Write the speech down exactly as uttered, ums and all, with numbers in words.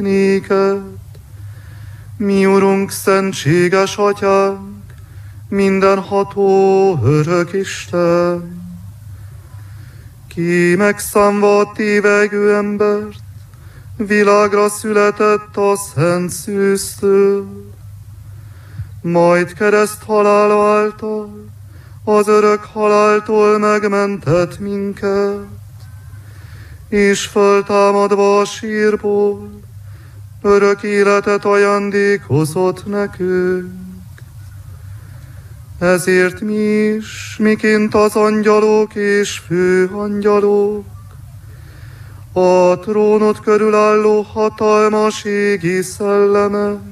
néked. Mi Urunk, szentséges Atyánk, mindenható örök Isten, ki megszámva a tévegő embert, világra született a szent szűztől, majd kereszt halála által az örök haláltól megmentett minket, és föltámadva a sírból örök életet ajándékozott nekünk. Ezért mi is, miként az angyalok és főangyalok, a trónot körül álló hatalmas égi szellemek,